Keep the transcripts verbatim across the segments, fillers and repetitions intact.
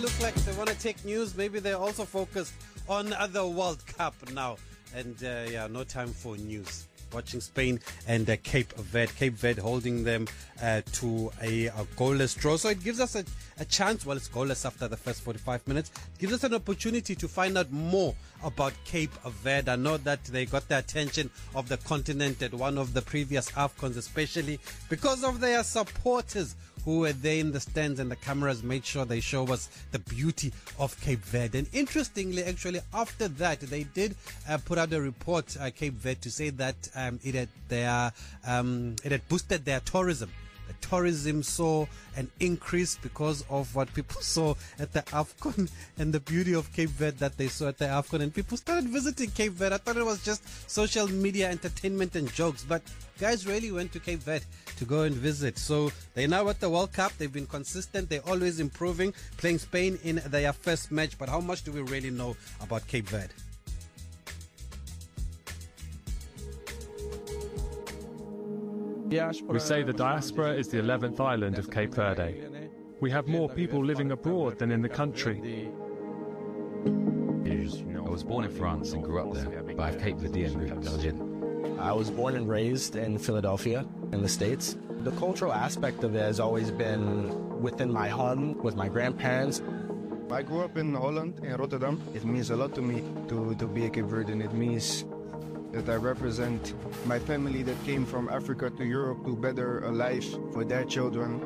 look like they want to take news. Maybe they're also focused on the World Cup now. And uh, yeah, no time for news. Watching Spain and uh, Cape Verde. Cape Verde holding them uh, to a, a goalless draw. So it gives us a, a chance. Well, it's goalless after the first forty-five minutes. It gives us an opportunity to find out more about Cape Verde. I know that they got the attention of the continent at one of the previous AFCONs, especially because of their supporters who were there in the stands, and the cameras made sure they show us the beauty of Cape Verde. And interestingly, actually, after that, they did uh, put out a report, uh, Cape Verde, to say that um, it had their um, it had boosted their tourism. The tourism saw an increase because of what people saw at the AFCON and the beauty of Cape Verde that they saw at the AFCON, and people started visiting Cape Verde. I thought it was just social media entertainment and jokes, but guys really went to Cape Verde to go and visit. So they're now at the World Cup. They've been consistent. They're always improving, playing Spain in their first match. But how much do we really know about Cape Verde? We say the diaspora is the eleventh island of Cape Verde. We have more people living abroad than in the country. I was born in France and grew up there, but I have Cape Verdean roots. I was born and raised in Philadelphia, in the States. The cultural aspect of it has always been within my home, with my grandparents. I grew up in Holland, in Rotterdam. It means a lot to me to, to be a Cape Verdean. It means that I represent my family that came from Africa to Europe to better a life for their children.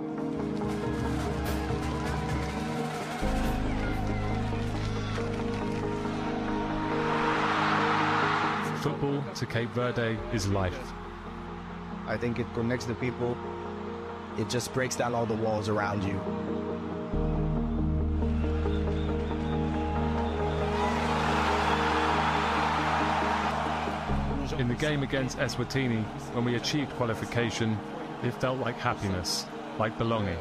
Football to Cape Verde is life. I think it connects the people. It just breaks down all the walls around you. In the game against Eswatini, when we achieved qualification, it felt like happiness, like belonging.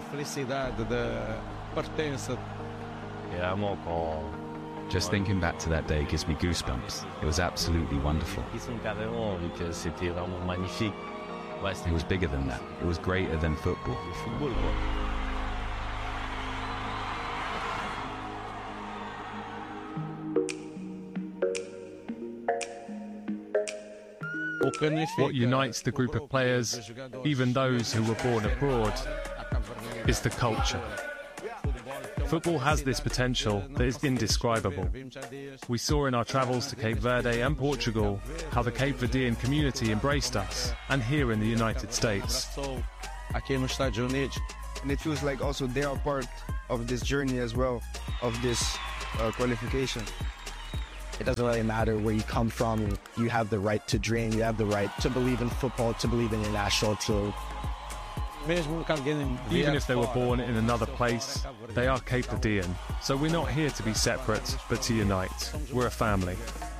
Just thinking back to that day gives me goosebumps. It was absolutely wonderful. It was bigger than that. It was greater than football. What unites the group of players, even those who were born abroad, is the culture. Football has this potential that is indescribable. We saw in our travels to Cape Verde and Portugal how the Cape Verdean community embraced us, and here in the United States. And it feels like also they are part of this journey as well, of this uh, qualification. It doesn't really matter where you come from. You have the right to dream. You have the right to believe in football, to believe in your national team. Even if they were born in another place, they are Cape Verdean. So we're not here to be separate, but to unite. We're a family.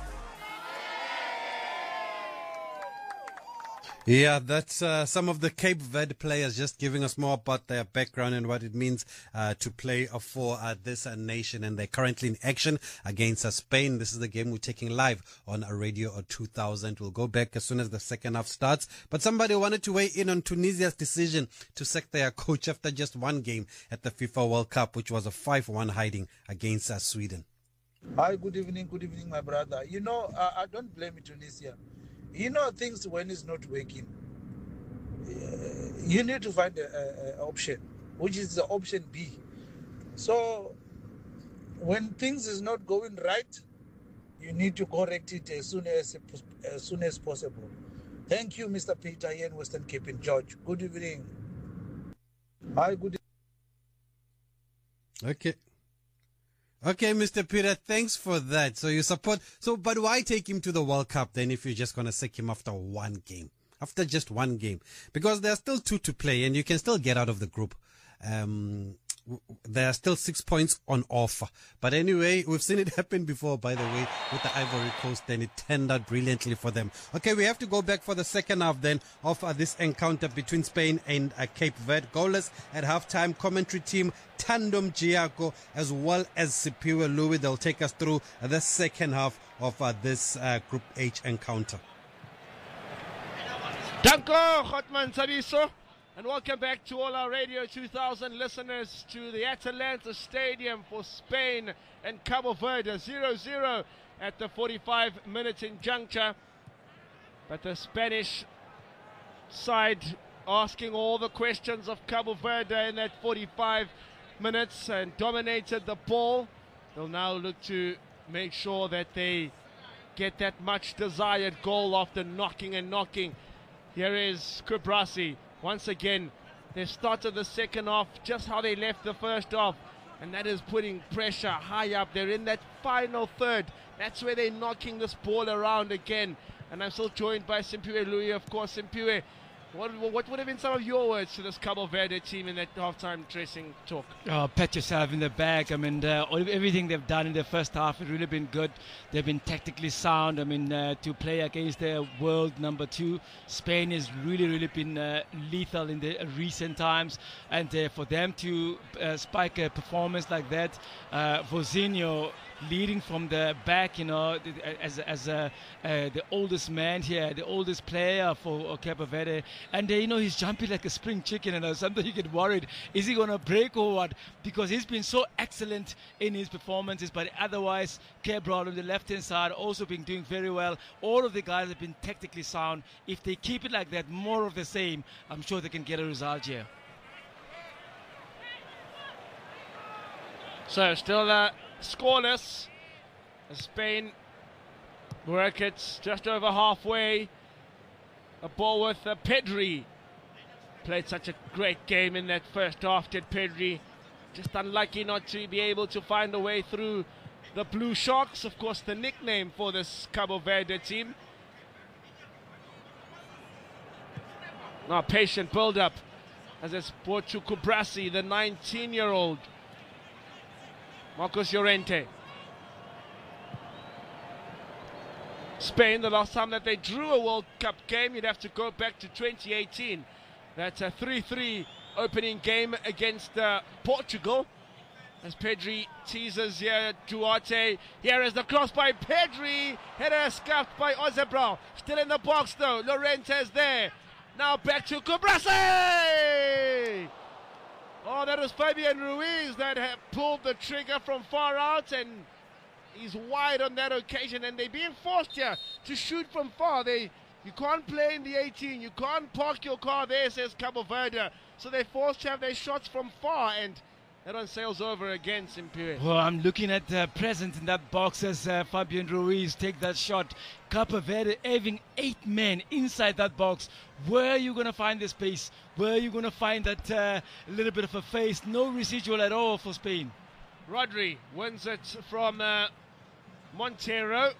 Yeah, that's uh, some of the Cape Verde players just giving us more about their background and what it means uh, to play uh, for uh, this uh, nation. And they're currently in action against uh, Spain. This is the game we're taking live on uh, Radio two thousand. We'll go back as soon as the second half starts. But somebody wanted to weigh in on Tunisia's decision to sack their coach after just one game at the FIFA World Cup, which was a five one hiding against uh, Sweden. Hi, good evening, good evening, my brother. You know, uh, I don't blame Tunisia. You know things when it's not working. Uh, you need to find an option, which is the option B. So when things is not going right, you need to correct it as soon as as soon as possible. Thank you, Mister Peter here in Western Cape in George. Good evening. Hi, good evening. Okay. Okay, Mister Peter, thanks for that. So you support, so, but why take him to the World Cup then if you're just going to sack him after one game? After just one game? Because there are still two to play and you can still get out of the group. Um, there are still six points on offer. But anyway, we've seen it happen before, by the way, with the Ivory Coast, and it turned out brilliantly for them. Okay, we have to go back for the second half then of uh, this encounter between Spain and uh, Cape Verde. Goalless at halftime. Commentary team Tandom Giaco as well as Sipiwe Louis. They'll take us through uh, the second half of uh, this uh, Group H encounter. Danko, Hotman Sabiso. And welcome back to all our Radio two thousand listeners to the Atalanta Stadium for Spain and Cabo Verde. zero zero at the forty-five minutes in juncture. But the Spanish side asking all the questions of Cabo Verde in that forty-five minutes and dominated the ball. They'll now look to make sure that they get that much desired goal after knocking and knocking. Here is Kubrasi. Once again, they started the second half just how they left the first half, and that is putting pressure high up. They're in that final third. That's where they're knocking this ball around again. And I'm still joined by Simpiwe Louis, of course. Simpiwe, what, what would have been some of your words to this Cabo Verde team in that halftime dressing talk? Oh, pat yourself in the back. I mean, uh, all, everything they've done in the first half has really been good. They've been tactically sound. I mean, uh, to play against the world number two, Spain has really, really been uh, lethal in the uh, recent times. And uh, for them to uh, spike a performance like that, uh, Vozinho leading from the back, you know, as as a, uh, the oldest man here, the oldest player for Cabo Verde, and uh, you know, he's jumping like a spring chicken, and uh, sometimes you get worried, is he gonna break or what? Because he's been so excellent in his performances. But otherwise, Cabral on the left hand side also been doing very well. All of the guys have been tactically sound. If they keep it like that, more of the same, I'm sure they can get a result here. So still uh, scoreless. Spain work it just over halfway. A ball with uh, Pedri. Played such a great game in that first half, did Pedri. Just unlucky not to be able to find a way through the Blue Sharks. Of course, the nickname for this Cabo Verde team. Now patient build-up as it's brought to Kubrasi, the nineteen-year-old. Marcos Llorente. Spain, the last time that they drew a World Cup game, you'd have to go back to twenty eighteen. That's a three three opening game against uh, Portugal. As Pedri teases here, Duarte. Here is the cross by Pedri. Header scuffed by Oyarzabal. Still in the box though. Llorente's there. Now back to Kubrasi. Oh, that was Fabian Ruiz that had pulled the trigger from far out, and he's wide on that occasion, and they're being forced here to shoot from far. They, you can't play in the eighteen, you can't park your car there, says Cabo Verde. So they're forced to have their shots from far, and that one sails over again, Simpiwe. Well, I'm looking at the presence in that box as uh, Fabian Ruiz take that shot. Cabo Verde having eight men inside that box. Where are you going to find the space? Where are you going to find that uh, little bit of a face? No residual at all for Spain. Rodri wins it from uh, Montero.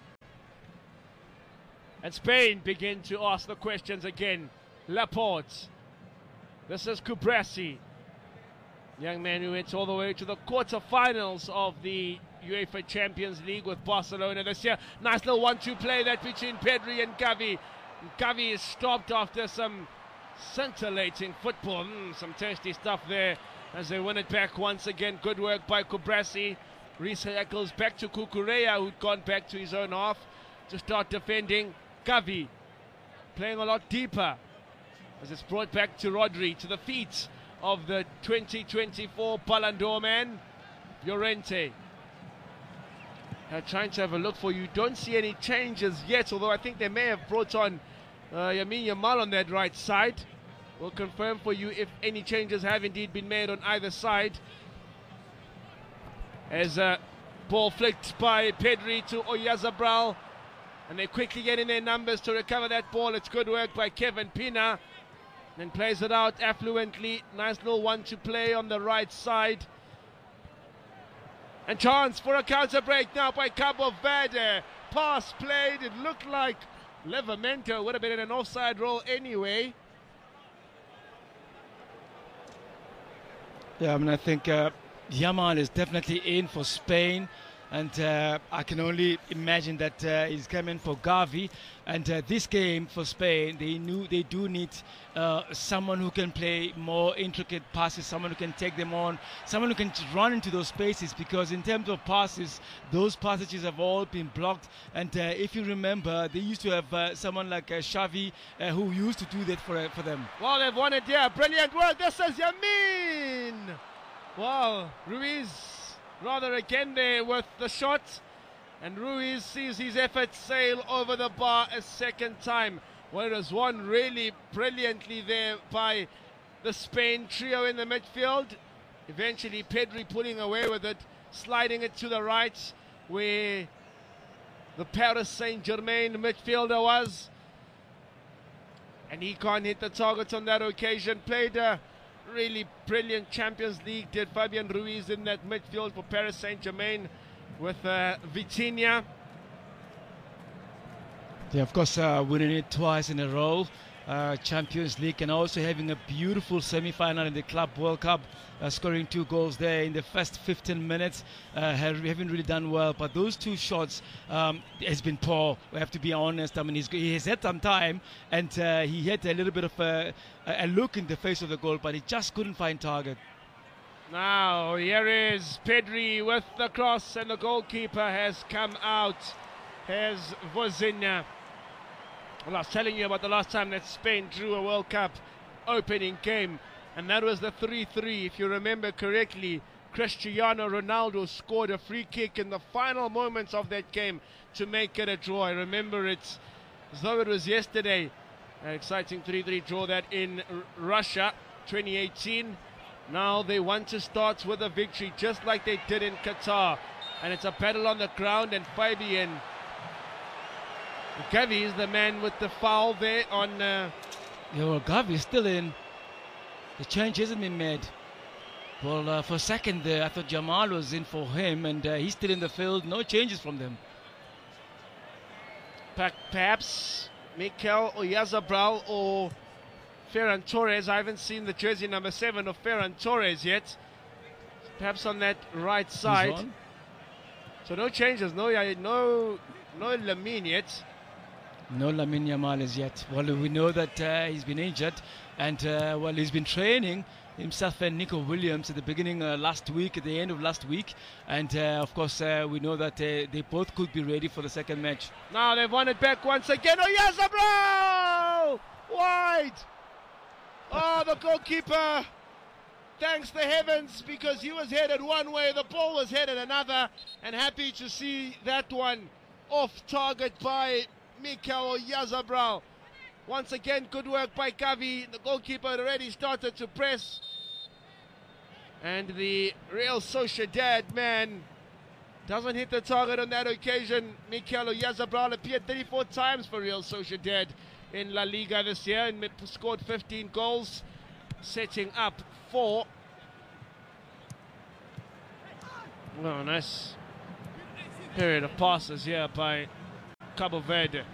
And Spain begin to ask the questions again. Laporte. This is Kubrasi. Young man who went all the way to the quarterfinals of the UEFA Champions League with Barcelona this year. Nice little one two play that between Pedri and Gavi. Gavi is stopped after some scintillating football. Mm, some tasty stuff there as they win it back once again. Good work by Kubrasi. Recycles back to Cucurella, who'd gone back to his own half to start defending. Gavi playing a lot deeper as it's brought back to Rodri, to the feet of the twenty twenty-four Ballon d'Or man, Llorente. Uh, trying to have a look for you. Don't see any changes yet, although I think they may have brought on uh, Lamine Yamal on that right side. We'll confirm for you if any changes have indeed been made on either side. As a uh, ball flicked by Pedri to Oyarzabal, and they quickly get in their numbers to recover that ball. It's good work by Kevin Pina. Then plays it out affluently. Nice little one to play on the right side. And chance for a counter break now by Cabo Verde. Pass played. It looked like Livramento would have been in an offside role anyway. Yeah, I mean, I think uh, Yamal is definitely in for Spain. and uh, I can only imagine that uh, he's coming for Gavi. And uh, this game for Spain, they knew they do need uh, someone who can play more intricate passes, someone who can take them on, someone who can just run into those spaces, because in terms of passes, those passages have all been blocked. And uh, if you remember, they used to have uh, someone like uh, Xavi uh, who used to do that for uh, for them. Well, they've won it here. Brilliant work. This is Yamin. Wow, Ruiz rather again there with the shot. And Ruiz sees his effort sail over the bar a second time. Well, it was won really brilliantly there by the Spain trio in the midfield. Eventually, Pedri pulling away with it, sliding it to the right where the Paris Saint-Germain midfielder was. And he can't hit the target on that occasion. Played a really brilliant Champions League, did Fabian Ruiz in that midfield for Paris Saint-Germain with uh, Vitinha. Yeah, of course, uh, winning it twice in a row, uh, Champions League, and also having a beautiful semi-final in the Club World Cup, uh, scoring two goals there in the first fifteen minutes. Uh, haven't really done well, but those two shots um, has been poor. We have to be honest. I mean, he's, he has had some time, and uh, he had a little bit of a, a look in the face of the goal, but he just couldn't find target. Now, here is Pedri with the cross, and the goalkeeper has come out. Here's Vozinha. Well, I was telling you about the last time that Spain drew a World Cup opening game, and that was the three three. If you remember correctly, Cristiano Ronaldo scored a free kick in the final moments of that game to make it a draw. I remember it as though it was yesterday. An exciting three three draw that in R- Russia, twenty eighteen. Now they want to start with a victory, just like they did in Qatar. And it's a battle on the ground, and Fabian Gavi is the man with the foul there on... Uh, yeah, well, Gavi is still in. The change hasn't been made. Well, uh, for a second there, I thought Jamal was in for him, and uh, he's still in the field. No changes from them. Perhaps Mikel Oyarzabal or Ferran Torres. I haven't seen the jersey number seven of Ferran Torres yet. Perhaps on that right side. So no changes, no, no, no Lamine yet. No Lamine Yamal as yet. Well, we know that uh, he's been injured, and uh, well, he's been training himself and Nico Williams at the beginning uh, last week, at the end of last week, and uh, of course uh, we know that uh, they both could be ready for the second match. Now they've won it back once again. Oyarzabal! Wide! Oh, the goalkeeper thanks the heavens, because he was headed one way, the ball was headed another, and happy to see that one off target by Mikel Oyarzabal. Once again, good work by Gavi. The goalkeeper had already started to press, and the Real Sociedad man doesn't hit the target on that occasion. Mikel Oyarzabal appeared thirty-four times for Real Sociedad in La Liga this year and scored fifteen goals, setting up four. Oh, nice period of passes here by Cabo Verde.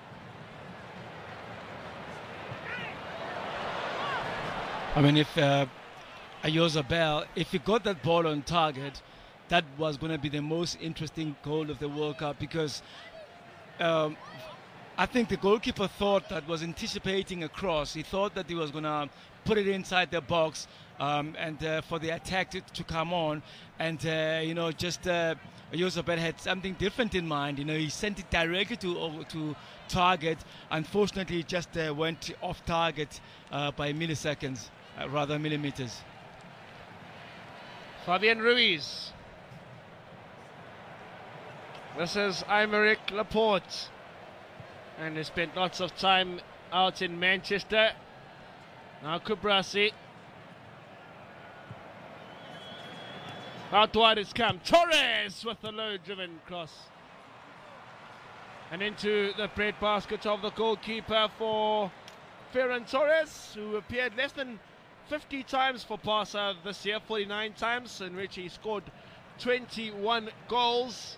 I mean, if uh, Oyarzabal, if he got that ball on target, that was going to be the most interesting goal of the World Cup, because um, I think the goalkeeper thought that was anticipating a cross. He thought that he was going to put it inside the box um, and uh, for the attack to, to come on. And, uh, you know, just uh, Oyarzabal had something different in mind. You know, he sent it directly to to target. Unfortunately, it just uh, went off target uh, by milliseconds, uh, rather millimeters. Fabian Ruiz. This is Aymeric Laporte. And he spent lots of time out in Manchester. Now Kubrasi. Out wide it's come. Torres with the low-driven cross. And into the breadbasket of the goalkeeper for Ferran Torres, who appeared less than fifty times for Barca this year, forty-nine times, in which he scored twenty-one goals.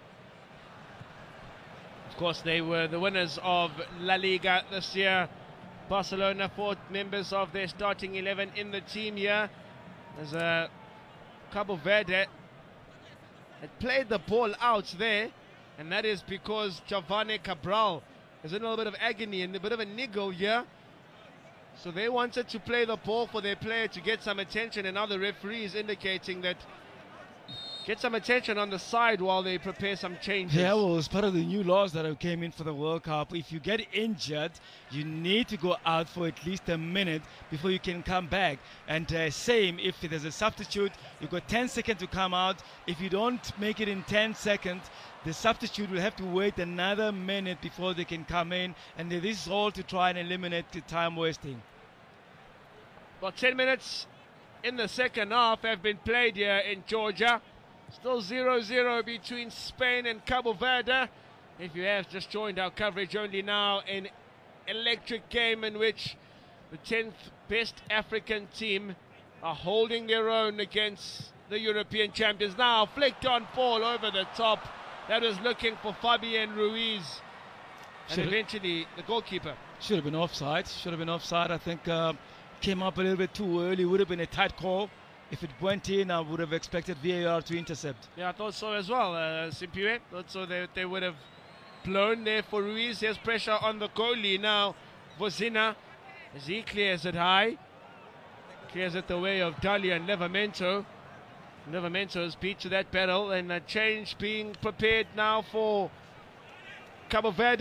Of course, they were the winners of La Liga this year. Barcelona, four members of their starting eleven in the team here. There's a Cabo Verde had played the ball out there, and that is because Giovanni Cabral is in a little bit of agony and a bit of a niggle here. So they wanted to play the ball for their player to get some attention, and now the referee is indicating that get some attention on the side while they prepare some changes. Yeah, well, it's part of the new laws that came in for the World Cup. If you get injured, you need to go out for at least a minute before you can come back. And uh, same, if there's a substitute, you've got ten seconds to come out. If you don't make it in ten seconds, the substitute will have to wait another minute before they can come in. And this is all to try and eliminate the time wasting. Well, ten minutes in the second half have been played here in Georgia. Still zero zero between Spain and Cabo Verde. If you have just joined our coverage only now, an electric game in which the tenth best African team are holding their own against the European champions. Now flicked on ball over the top. That was looking for Fabian Ruiz. And Should eventually the goalkeeper. Should have been offside. Should have been offside. I think uh, came up a little bit too early. Would have been a tight call. If it went in, I would have expected V A R to intercept. Yeah, I thought so as well, uh, Simpiwe. Thought so they, they would have blown there for Ruiz. There's pressure on the goalie now. Vozina, as he clears it high. Clears it the way of Dalia and Livramento. Livramento's beat to that battle, and a change being prepared now for Cabo Verde.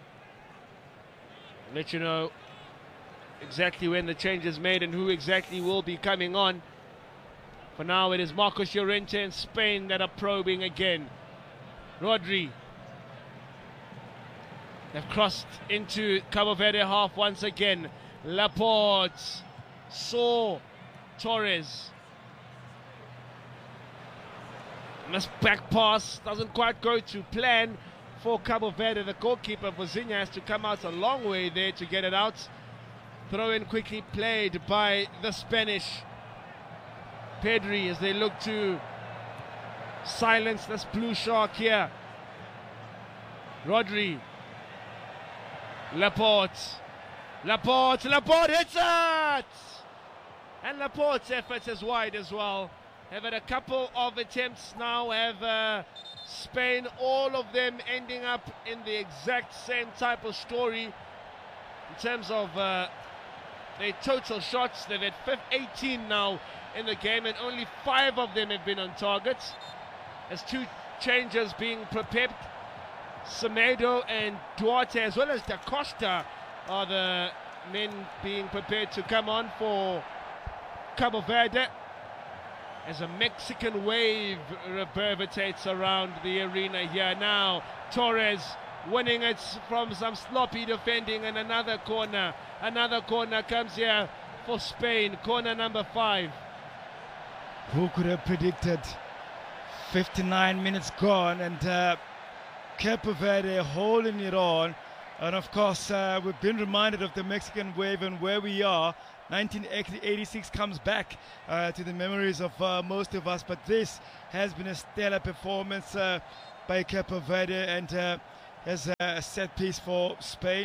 I'll let you know exactly when the change is made and who exactly will be coming on. For now, it is Marcos Llorente and Spain that are probing again. Rodri. They've crossed into Cabo Verde half once again. Laporte saw Torres. This back pass doesn't quite go to plan for Cabo Verde. The goalkeeper, Vozinha, has to come out a long way there to get it out. Throw in quickly played by the Spanish. Pedri, as they look to silence this blue shark here. Rodri. Laporte. Laporte. Laporte hits it! And Laporte's efforts is wide as well. Have had a couple of attempts now. Have uh, Spain, all of them ending up in the exact same type of story in terms of uh, their total shots. They've had eighteen now in the game, and only five of them have been on target. As two changes being prepared, Semedo and Duarte, as well as Da Costa, are the men being prepared to come on for Cabo Verde, as a Mexican wave reverberates around the arena here. Now Torres winning it from some sloppy defending, and another corner. Another corner comes here for Spain. Corner number five. Who could have predicted? fifty-nine minutes gone, and uh, Cape Verde holding it on. And of course, uh, we've been reminded of the Mexican wave and where we are. nineteen eighty-six comes back uh, to the memories of uh, most of us, but this has been a stellar performance uh, by Cape Verde, and uh, as a set piece for Spain.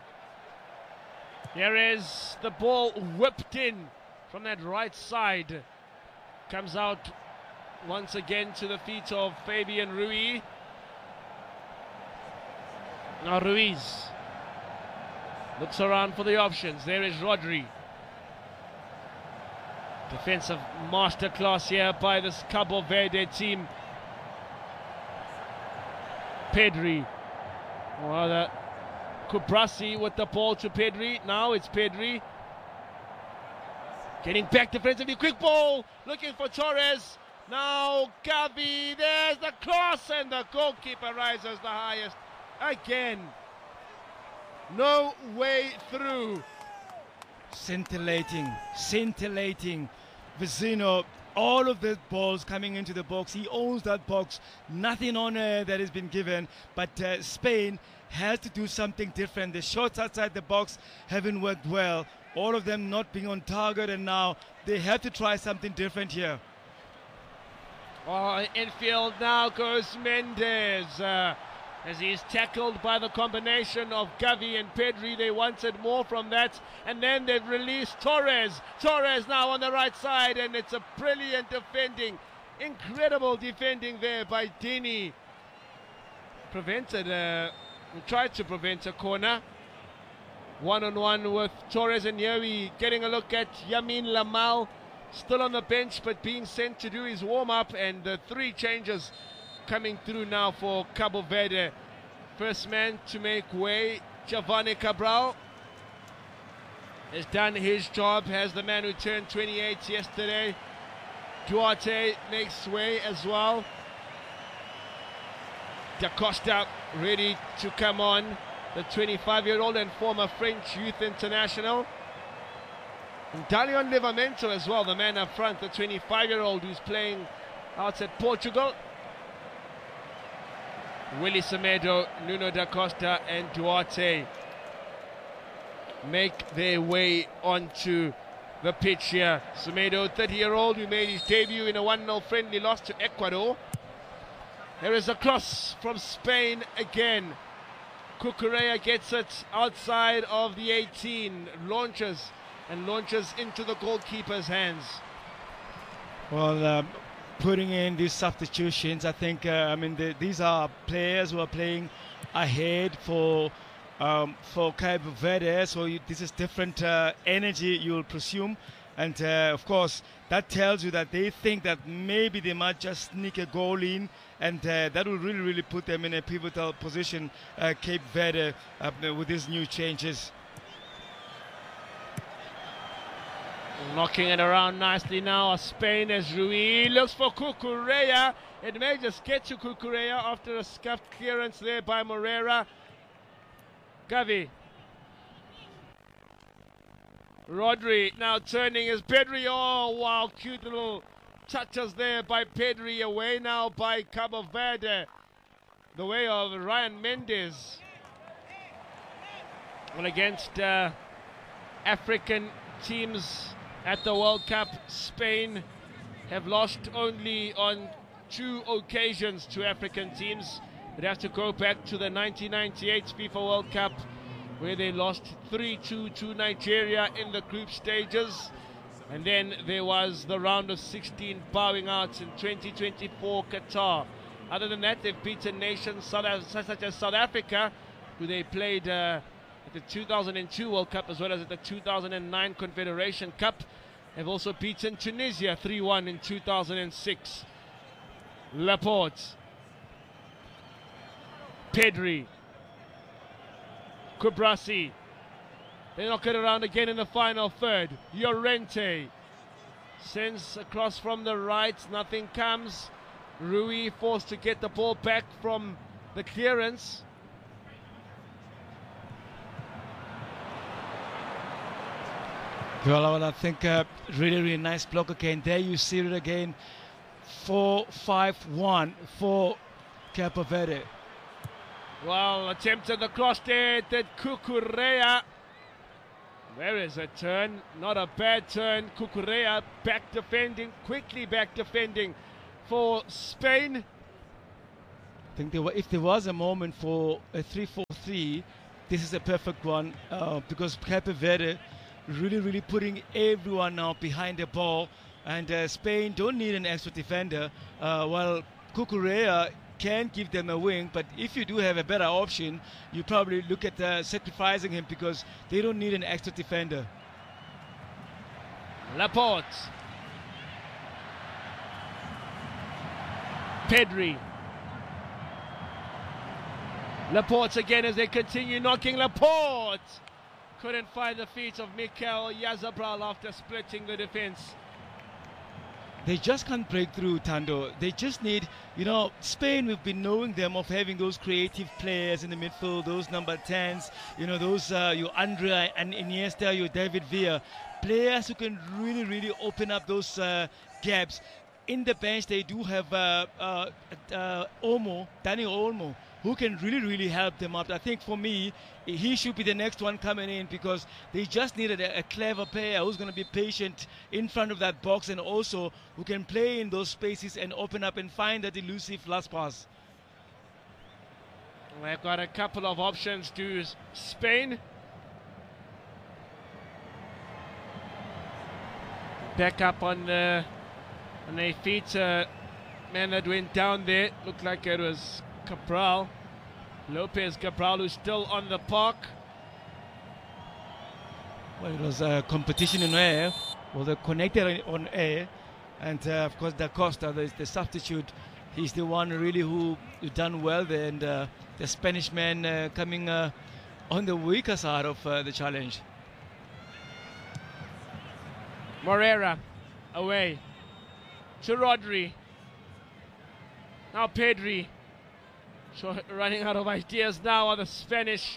Here is the ball whipped in from that right side. Comes out once again to the feet of Fabian Ruiz. Now Ruiz looks around for the options. There is Rodri. Defensive masterclass here by this Cabo Verde team. Pedri. Well, the Kubrasi with the ball to Pedri. Now it's Pedri. Getting back defensively. Quick ball. Looking for Torres. Now Gavi. There's the cross, and the goalkeeper rises the highest again. No way through. Scintillating, scintillating. Vecino, all of the balls coming into the box. He owns that box. Nothing on uh, that has been given. But uh, Spain has to do something different. The shots outside the box haven't worked well. All of them not being on target, and now they have to try something different here. Oh, infield now goes Mendes. Uh, as he's tackled by the combination of Gavi and Pedri. They wanted more from that, and then they've released Torres. Torres now on the right side, and it's a brilliant defending Incredible defending there by Dini. Prevented, uh, tried to prevent a corner. One on one with Torres, and here we getting a look at Yamin Lamal, still on the bench but being sent to do his warm up, and the three changes coming through now for Cabo Verde. First man to make way, Giovanni Cabral, has done his job, has the man who turned twenty-eight yesterday. Duarte makes way as well. Da Costa ready to come on, the twenty-five-year-old and former French youth international. And Dalion Livramento as well, the man up front, the twenty-five-year-old who's playing out at Portugal. Willy Semedo, Nuno da Costa and Duarte make their way onto the pitch here. Semedo, thirty-year-old, who made his debut in a one nil friendly loss to Ecuador. There is a cross from Spain again. Cucurella gets it outside of the eighteen, launches and launches into the goalkeeper's hands. Well, um, putting in these substitutions, I think, uh, I mean, the, these are players who are playing ahead for um, for Cabo Verde, so you, this is different uh, energy, you'll presume. And, uh, of course, that tells you that they think that maybe they might just sneak a goal in, and uh, that will really, really put them in a pivotal position, uh, Cape Verde, uh, with these new changes. Knocking it around nicely now, Spain, as Rui looks for Cucurella. It may just get to Cucurella after a scuffed clearance there by Moreira. Gavi. Rodri now turning as Pedri. Oh, wow, cute little touches there by Pedri, away now by Cabo Verde. The way of Ryan Mendes. Well, against uh, African teams at the World Cup, Spain have lost only on two occasions to African teams. We'd have to go back to the nineteen ninety-eight FIFA World Cup, where they lost three two to Nigeria in the group stages. And then there was the round of sixteen bowing out in twenty twenty-four Qatar. Other than that, they've beaten nations such as South Africa, who they played uh, at the two thousand two World Cup as well as at the two thousand nine Confederation Cup. They've also beaten Tunisia three one in two thousand six. Laporte. Pedri. Kubrasi. They knock it around again in the final third. Llorente sends across from the right, nothing comes. Rui forced to get the ball back from the clearance. Well, I think uh, really, really nice block again. There you see it again. four five one for Cabo Verde. Well, attempted the cross there, did Cucurella. There is a turn, not a bad turn. Cucurella back defending, quickly back defending for Spain. I think there were, if there was a moment for a three four three, this is a perfect one uh, because Cabo Verde really, really putting everyone now behind the ball, and uh, Spain don't need an extra defender. Uh, while Cucurella can give them a wing, but if you do have a better option, you probably look at uh, sacrificing him because they don't need an extra defender. Laporte. Pedri. Laporte again as they continue knocking. Laporte couldn't find the feet of Mikel Yazabral after splitting the defense. They just can't break through, Tando. They just need, you know, Spain, we've been knowing them of having those creative players in the midfield, those number tens, you know, those, uh, your Andrea and Iniesta, your David Villa, players who can really, really open up those uh, gaps. In the bench, they do have uh, uh, uh, Olmo, Daniel Olmo, who can really, really help them out. I think for me, he should be the next one coming in because they just needed a, a clever player who's going to be patient in front of that box and also who can play in those spaces and open up and find that elusive last pass. They've got a couple of options to Spain. Back up on, the, on their feet. Uh, man that went down there looked like it was Cabral. Lopez Cabral, who's still on the park. Well, it was a competition in air. Well, they connected on air. And, uh, of course, Da Costa, the, the substitute, he's the one really who, who done well there. And uh, the Spanish man uh, coming uh, on the weaker side of uh, the challenge. Moreira away to Rodri. Now Pedri. So running out of ideas now on the Spanish.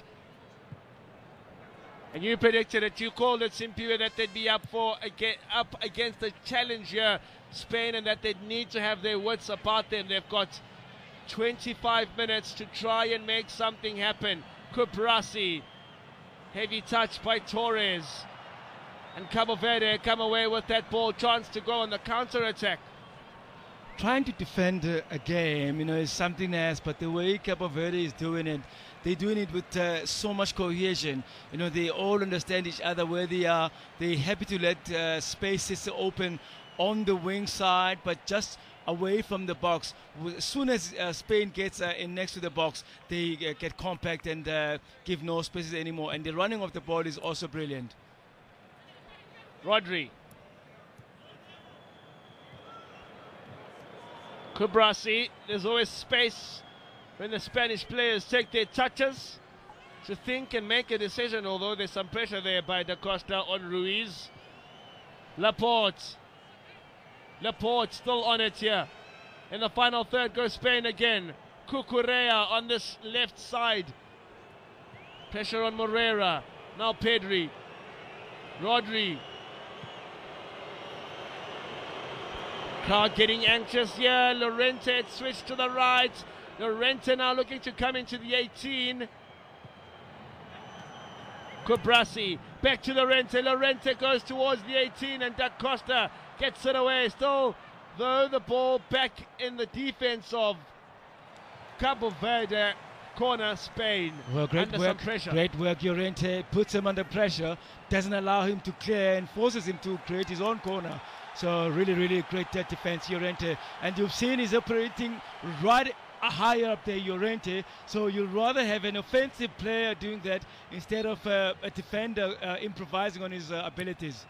And you predicted it, you called it, Simpiwe, that they'd be up for again, up against the challenger Spain, and that they'd need to have their wits about them. They've got twenty-five minutes to try and make something happen. Kuprasi, heavy touch by Torres. And Cabo Verde come away with that ball, chance to go on the counter-attack. Trying to defend uh, a game, you know, is something else, but the way Cabo Verde is doing it, they're doing it with uh, so much cohesion. You know, they all understand each other where they are. They're happy to let uh, spaces open on the wing side, but just away from the box. As soon as uh, Spain gets uh, in next to the box, they uh, get compact and uh, give no spaces anymore. And the running of the ball is also brilliant. Rodri. Kubrasi, there's always space when the Spanish players take their touches to think and make a decision, although there's some pressure there by Da Costa on Ruiz. Laporte. Laporte still on it here. In the final third goes Spain again. Cucurella on this left side. Pressure on Moreira. Now Pedri. Rodri. Crowd getting anxious here. Llorente had switched to the right. Llorente now looking to come into the eighteen. Kubrasi back to Llorente. Llorente goes towards the eighteen and Da Costa gets it away. Still, though, the ball back in the defense of Cabo Verde. Corner Spain. Well, great under work, some pressure. Great work. Llorente puts him under pressure, doesn't allow him to clear and forces him to create his own corner. So really, really great defense, Llorente. And you've seen he's operating right higher up there, Llorente. So you'd rather have an offensive player doing that instead of uh, a defender uh, improvising on his uh, abilities.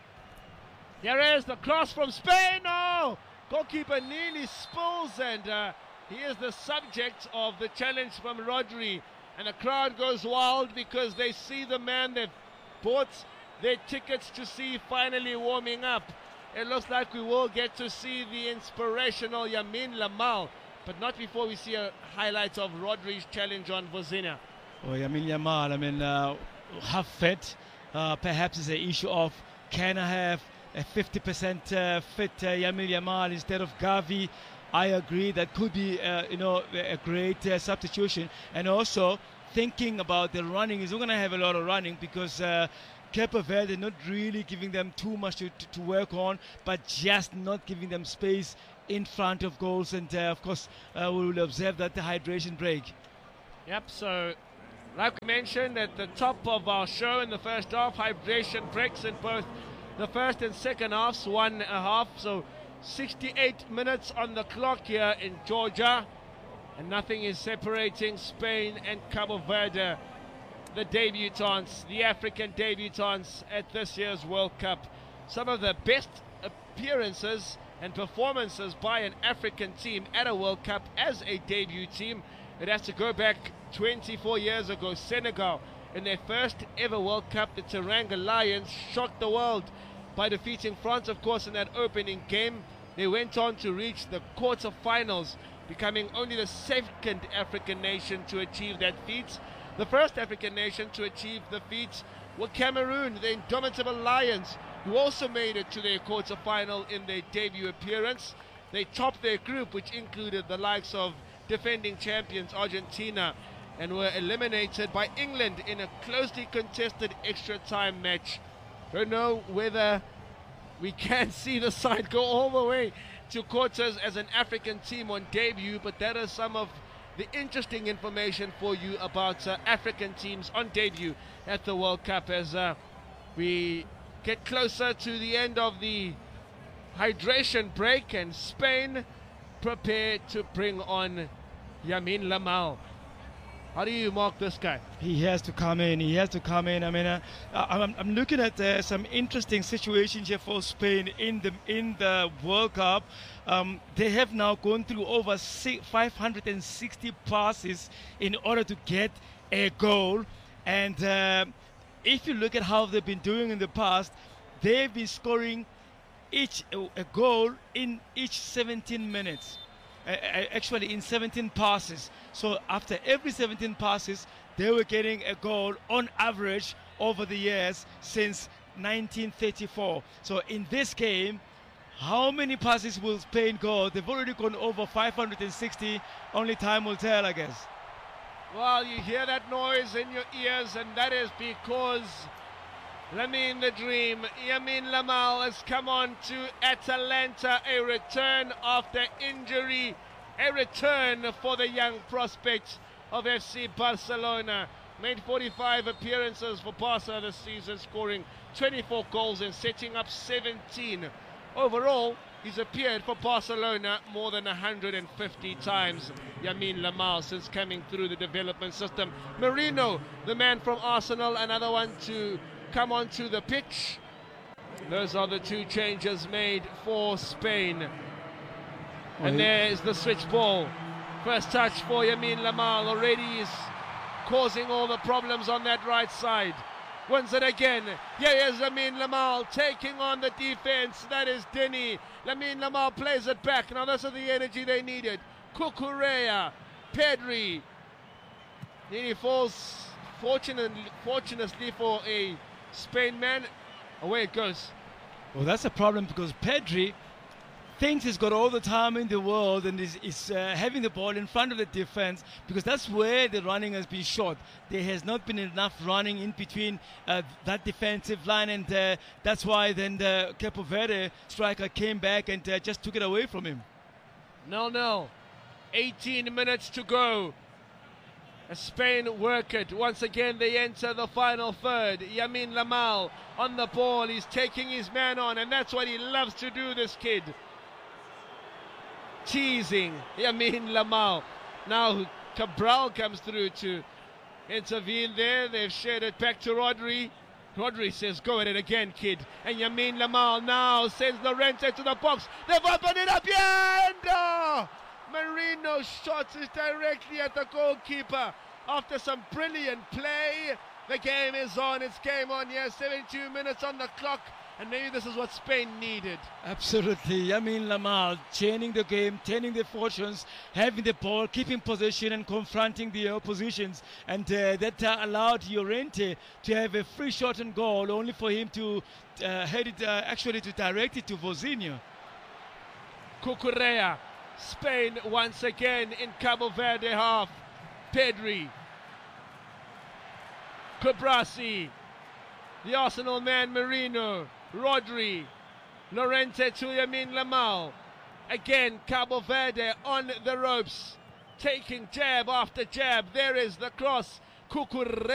Here is the cross from Spain. Oh, goalkeeper nearly spills, and uh, he is the subject of the challenge from Rodri. And the crowd goes wild because they see the man they've bought their tickets to see finally warming up. It looks like we will get to see the inspirational Yamin Lamal, but not before we see a highlight of Rodri's challenge on Vozina. Oh, Yamin Lamal, I mean, uh, half fit. Uh, perhaps it's an issue of can I have a fifty percent uh, fit uh, Yamin Lamal instead of Gavi? I agree that could be, uh, you know, a great uh, substitution. And also thinking about the running, is we're going to have a lot of running because uh, Cape Verde not really giving them too much to, to, to work on, but just not giving them space in front of goals. And uh, of course, uh, we will observe that the hydration break. Yep, so like we mentioned at the top of our show in the first half, hydration breaks in both the first and second halves, one and a half. So sixty-eight minutes on the clock here in Georgia, and nothing is separating Spain and Cabo Verde, the debutants, the African debutants at this year's World Cup. Some of the best appearances and performances by an African team at a World Cup as a debut team. It has to go back twenty-four years ago. Senegal, in their first ever World Cup, the Teranga Lions shocked the world by defeating France, of course, in that opening game. They went on to reach the quarter-finals, becoming only the second African nation to achieve that feat. The first African nation to achieve the feat were Cameroon, the indomitable Lions, who also made it to their quarter-final in their debut appearance. They topped their group, which included the likes of defending champions Argentina, and were eliminated by England in a closely contested extra time match. Don't know whether we can see the side go all the way to quarters as an African team on debut, but that is some of the interesting information for you about uh, African teams on debut at the World Cup as uh, we get closer to the end of the hydration break, and Spain prepare to bring on Yamin Lamal. How do you mark this guy? He has to come in. He has to come in. I mean, uh, I'm, I'm looking at uh, some interesting situations here for Spain in the in the World Cup. Um, they have now gone through over five hundred sixty passes in order to get a goal. And uh, if you look at how they've been doing in the past, they've been scoring each a goal in each seventeen minutes. Uh, actually in seventeen passes. So after every seventeen passes, they were getting a goal on average over the years since nineteen thirty-four. So in this game, how many passes will Spain go? They've already gone over five hundred sixty. Only time will tell, I guess. Well, you hear that noise in your ears, and that is because Lamin the Dream, Yamin Lamal, has come on to Atalanta, a return after injury, a return for the young prospect of F C Barcelona. Made forty-five appearances for Barca this season, scoring twenty-four goals and setting up seventeen. Overall, he's appeared for Barcelona more than one hundred fifty times, Yamin Lamal, since coming through the development system. Merino, the man from Arsenal, another one to come onto the pitch. Those are the two changes made for Spain. And there's the switch ball. First touch for Yamin Lamal. Already is causing all the problems on that right side. Wins it again. Here is Yamin Lamal taking on the defense. That is Denny. Yamin Lamal plays it back. Now this is the energy they needed. Cucurella, Pedri. He falls fortunately, fortunately for a Spain man. Away it goes. Well, that's a problem because Pedri thinks he's got all the time in the world and is, is uh, having the ball in front of the defense, because that's where the running has been short. There has not been enough running in between uh, that defensive line, and uh, that's why then the Capo Verde striker came back and uh, just took it away from him. nil nil. eighteen minutes to go. As Spain work it. Once again, they enter the final third. Yamin Lamal on the ball. He's taking his man on, and that's what he loves to do, this kid. Teasing Yamin Lamal. Now Cabral comes through to intervene there. They've shared it back to Rodri. Rodri says, go at it again, kid. And Yamin Lamal now sends Llorente to the box. They've opened it up, yeah! And, oh, Merino shots it directly at the goalkeeper. After some brilliant play, the game is on. It's game on, yeah. seventy-two minutes on the clock. And maybe this is what Spain needed. Absolutely. Yamin Lamal chaining the game, turning the fortunes, having the ball, keeping possession and confronting the oppositions. And uh, that uh, allowed Llorente to have a free shot and goal, only for him to uh, head it, uh, actually to direct it to Vozinho. Cucurella. Spain once again in Cabo Verde half. Pedri. Cubrasi. The Arsenal man Merino. Rodri. Llorente to Yamin Lamal. Again Cabo Verde on the ropes. Taking jab after jab. There is the cross. Cucurella.